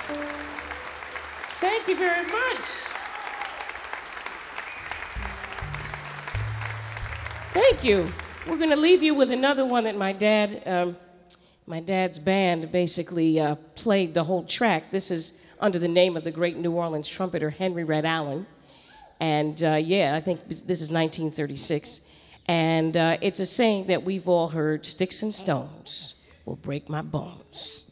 Thank you very much. Thank you. We're going to leave you with another one that my dad's band basically played the whole track. This is under the name of the great New Orleans trumpeter Henry Red Allen. And yeah, I think this is 1936. And it's a saying that we've all heard: sticks and stones will break my bones,